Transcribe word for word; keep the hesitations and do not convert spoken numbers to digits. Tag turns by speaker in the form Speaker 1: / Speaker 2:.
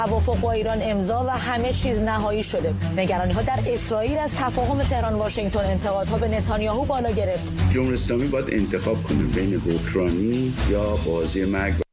Speaker 1: توافق با ایران امضا و همه چیز نهایی شده. نگرانی‌ها در اسرائیل از تفاهم تهران واشنگتن، انتقادها به نتانیاهو بالا گرفت.
Speaker 2: جمهوری اسلامی باید انتخاب کنه بین اوکراینی یا بازی مرگ.